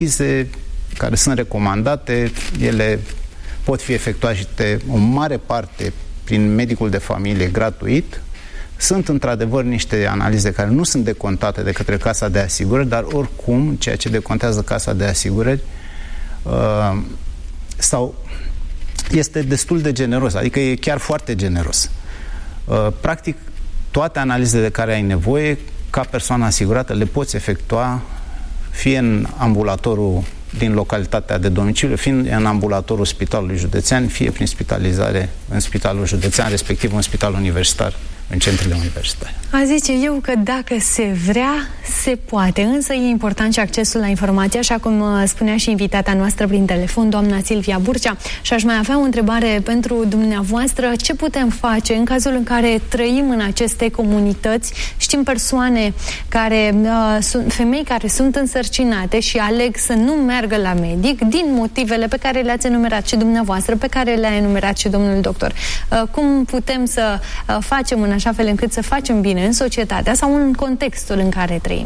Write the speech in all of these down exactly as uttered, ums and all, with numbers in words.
analize care sunt recomandate, ele pot fi efectuate în mare parte prin medicul de familie gratuit. Sunt într-adevăr niște analize care nu sunt decontate de către Casa de Asigurări, dar oricum ceea ce decontează Casa de Asigurări uh, sau este destul de generos, adică e chiar foarte generos. Uh, practic, toate analizele de care ai nevoie, ca persoană asigurată, le poți efectua fie în ambulatorul din localitatea de domiciliu, fie în ambulatorul Spitalului Județean, fie prin spitalizare în Spitalul Județean, respectiv în Spitalul Universitar, în centrele universitare. A zice eu că dacă se vrea, se poate, însă e important și accesul la informație, așa cum spunea și invitata noastră prin telefon, doamna Silvia Burcea. Și aș mai avea o întrebare pentru dumneavoastră. Ce putem face în cazul în care trăim în aceste comunități? Știm persoane care uh, sunt femei care sunt însărcinate și aleg să nu meargă la medic din motivele pe care le-ați enumerat și dumneavoastră, pe care le-a enumerat și domnul doctor. Uh, cum putem să uh, facem în așa fel încât să facem bine în societatea sau în contextul în care trăim?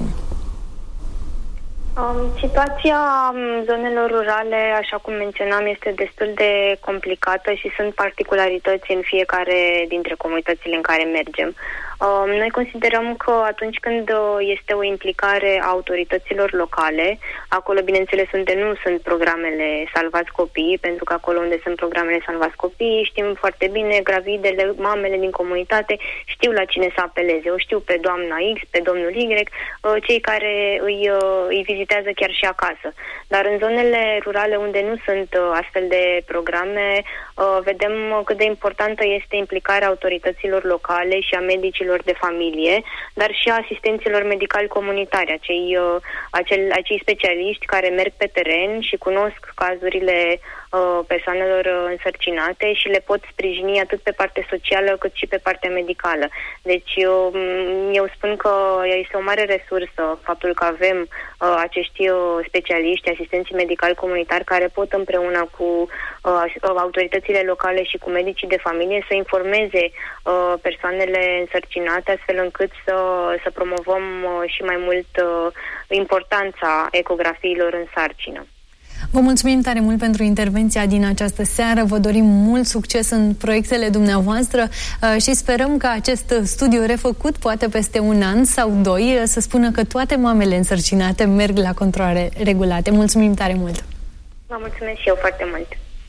Um, situația zonelor rurale, așa cum menționam, este destul de complicată și sunt particularități în fiecare dintre comunitățile în care mergem. Um, noi considerăm că atunci când este o implicare a autorităților locale, acolo, bineînțeles, unde nu sunt programele Salvați Copiii, pentru că acolo unde sunt programele Salvați Copiii, știm foarte bine, gravidele, mamele din comunitate știu la cine să apeleze. O știu pe doamna X, pe domnul Y, cei care îi, îi vizitează chiar și acasă. Dar în zonele rurale unde nu sunt astfel de programe, vedem cât de importantă este implicarea autorităților locale și a medicilor de familie, dar și a asistenților medicali comunitari, acei, acei, acei specialiști care merg pe teren și cunosc cazurile persoanelor însărcinate și le pot sprijini atât pe partea socială cât și pe partea medicală. Deci eu, eu spun că este o mare resursă faptul că avem uh, acești specialiști, asistenții medicali comunitari care pot împreună cu uh, autoritățile locale și cu medicii de familie să informeze uh, persoanele însărcinate astfel încât să, să promovăm uh, și mai mult uh, importanța ecografiilor în sarcină. Vă mulțumim tare mult pentru intervenția din această seară, vă dorim mult succes în proiectele dumneavoastră și sperăm că acest studiu refăcut, poate peste un an sau doi, să spună că toate mamele însărcinate merg la controale regulate. Mulțumim tare mult! Vă mulțumesc și eu foarte mult!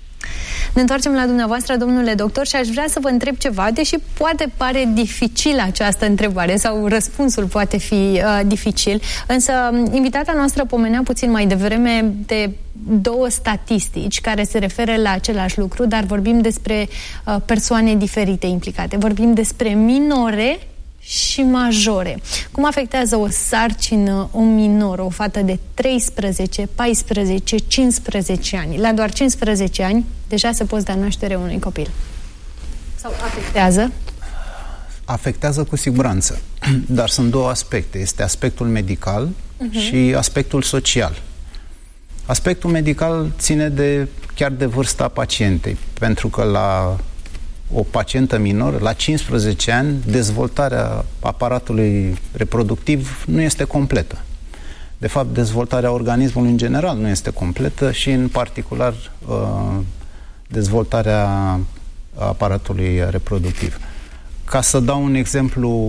Ne întoarcem la dumneavoastră, domnule doctor, și aș vrea să vă întreb ceva, deși poate pare dificil această întrebare sau răspunsul poate fi uh, dificil, însă invitata noastră pomenea puțin mai devreme de două statistici care se referă la același lucru, dar vorbim despre uh, persoane diferite implicate. Vorbim despre minore și majore. Cum afectează o sarcină, o minoră, o fată de treisprezece, paisprezece, cincisprezece ani? La doar cincisprezece ani deja se poți da naștere unui copil. Sau afectează? Afectează cu siguranță. Dar sunt două aspecte. Este aspectul medical uh-huh. și aspectul social. Aspectul medical ține de chiar de vârsta pacientei, pentru că la o pacientă minoră, la cincisprezece ani, dezvoltarea aparatului reproductiv nu este completă. De fapt, dezvoltarea organismului în general nu este completă și, în particular, dezvoltarea aparatului reproductiv. Ca să dau un exemplu,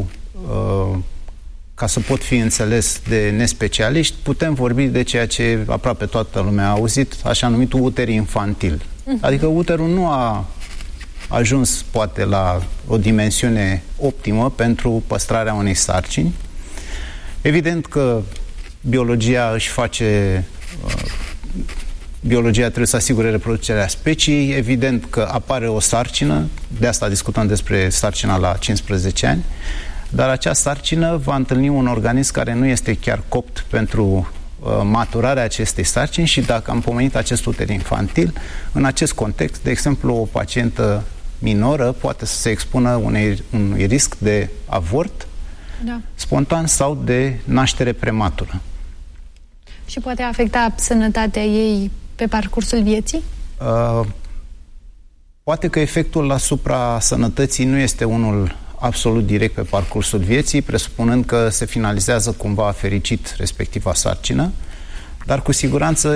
ca să pot fi înțeles de nespecialiști, putem vorbi de ceea ce aproape toată lumea a auzit, așa numitul uter infantil. Adică uterul nu a ajuns poate la o dimensiune optimă pentru păstrarea unei sarcini. Evident că biologia își face uh, biologia trebuie să asigure reproducerea speciei, evident că apare o sarcină, de asta discutăm despre sarcina la cincisprezece ani, dar acea sarcină va întâlni un organism care nu este chiar copt pentru uh, maturarea acestei sarcini și dacă am pomenit acest uter infantil, în acest context, de exemplu, o pacientă minoră poate să se expună unei, unui risc de avort da. spontan sau de naștere prematură. Și poate afecta sănătatea ei pe parcursul vieții? Uh, poate că efectul asupra sănătății nu este unul absolut direct pe parcursul vieții, presupunând că se finalizează cumva fericit respectiva sarcină, dar cu siguranță